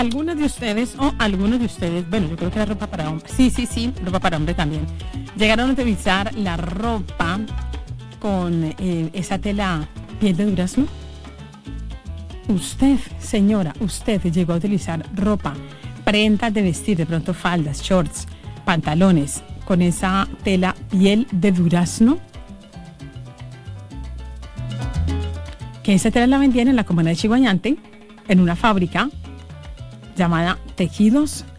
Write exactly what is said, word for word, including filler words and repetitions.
algunos de ustedes, o algunos de ustedes, bueno, yo creo que era ropa para hombre, sí, sí, sí, ropa para hombre también, llegaron a utilizar la ropa con eh, esa tela piel de durazno. Usted, señora, usted llegó a utilizar ropa, prendas de vestir, de pronto faldas, shorts, pantalones, con esa tela piel de durazno. Que esa tela la vendían en la comuna de Chiguañante, en una fábrica llamada Tejidos